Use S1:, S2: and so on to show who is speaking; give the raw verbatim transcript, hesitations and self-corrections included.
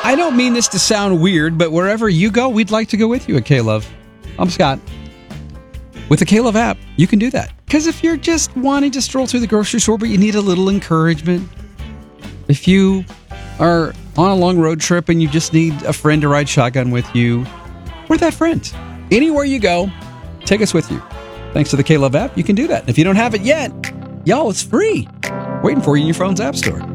S1: I don't mean this to sound weird, but wherever you go, we'd like to go with you at K-Love. I'm Scott. With the K-Love app, you can do that. Because if you're just wanting to stroll through the grocery store, but you need a little encouragement, if you are on a long road trip and you just need a friend to ride shotgun with you, we're that friend. Anywhere you go, take us with you. Thanks to the K-Love app, you can do that. If you don't have it yet, y'all, it's free. Waiting for you in your phone's app store.